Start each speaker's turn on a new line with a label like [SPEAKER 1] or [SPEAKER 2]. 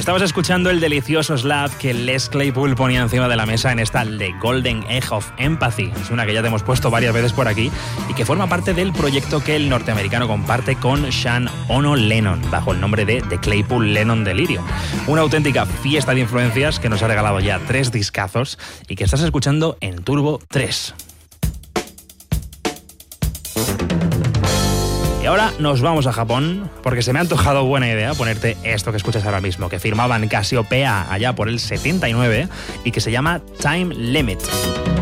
[SPEAKER 1] Estabas escuchando el delicioso slap que Les Claypool ponía encima de la mesa en esta The Golden Egg of Empathy. Es una que ya te hemos puesto varias veces por aquí y que forma parte del proyecto que el norteamericano comparte con Sean Ono Lennon, bajo el nombre de The Claypool Lennon Delirium. Una auténtica fiesta de influencias que nos ha regalado ya 3 discazos y que estás escuchando en Turbo 3. Y ahora nos vamos a Japón, porque se me ha antojado buena idea ponerte esto que escuchas ahora mismo, que firmaban Cassiopeia allá por el 79 y que se llama Time Limit.